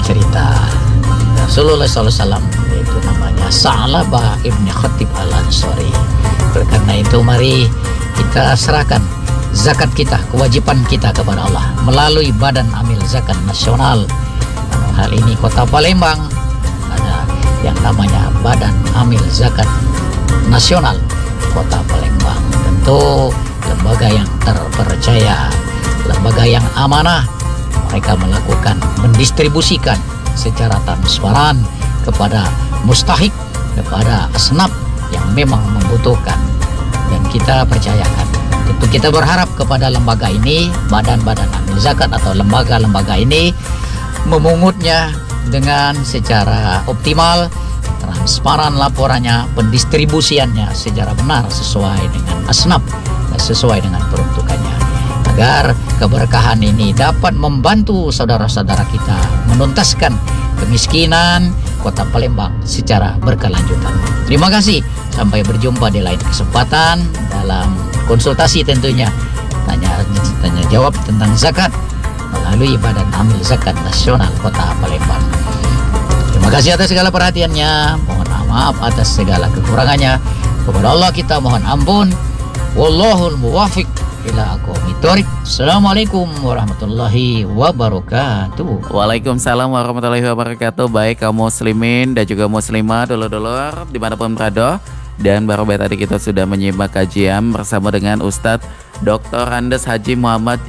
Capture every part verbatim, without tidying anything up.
cerita Rasulullah shallallahu alaihi wasallam, yaitu namanya Sa'labah ibni Khatib al-Ansari. Karena itu mari kita serahkan zakat kita, kewajiban kita kepada Allah melalui Badan Amil Zakat Nasional. Dalam hal ini Kota Palembang ada yang namanya Badan Amil Zakat Nasional Kota Palembang. Tentu lembaga yang terpercaya, lembaga yang amanah. Mereka melakukan mendistribusikan secara transparan kepada mustahik, kepada asnaf yang memang membutuhkan, dan kita percayakan. Tentu kita berharap kepada lembaga ini, badan-badan amil zakat atau lembaga-lembaga ini memungutnya dengan secara optimal, transparan laporannya, pendistribusiannya secara benar sesuai dengan asnaf dan sesuai dengan peruntukannya, agar keberkahan ini dapat membantu saudara-saudara kita menuntaskan kemiskinan Kota Palembang secara berkelanjutan. Terima kasih, sampai berjumpa di lain kesempatan dalam konsultasi tentunya, tanya tanya jawab tentang zakat melalui Badan Amil Zakat Nasional Kota Palembang. Terima kasih atas segala perhatiannya. Mohon maaf atas segala kekurangannya. Kepada Allah kita mohon ampun. Wallahul muwafiq ila aqwamit thoriq. Assalamualaikum warahmatullahi wabarakatuh. Waalaikumsalam warahmatullahi wabarakatuh. Baik kaum muslimin dan juga muslimah, dulur-dulur dimanapun berada. Dan baru tadi kita sudah menyimak kajian bersama dengan Ustadz doktor Andes Haji Muhammad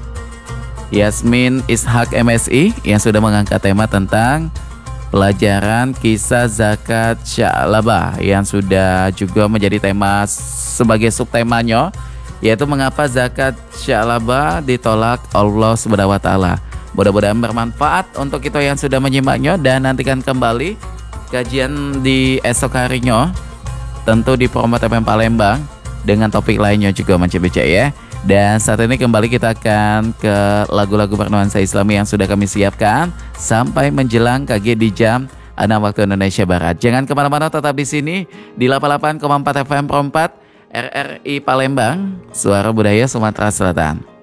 Yasmin Ishak M Si yang sudah mengangkat tema tentang pelajaran kisah zakat Sa'labah, yang sudah juga menjadi tema sebagai subtemanya, yaitu mengapa zakat Sa'labah ditolak Allah Subhanahu wa taala. Mudah-mudahan bermanfaat untuk kita yang sudah menyimaknya, dan nantikan kembali kajian di esok harinya, tentu di Promo T V Palembang dengan topik lainnya juga macam-macam ya. Dan saat ini kembali kita akan ke lagu-lagu bernuansa Islami yang sudah kami siapkan sampai menjelang K G di jam enam waktu Indonesia Barat. Jangan kemana-mana, tetap di sini di delapan puluh delapan koma empat F M Pro empat R R I Palembang, Suara Budaya Sumatera Selatan.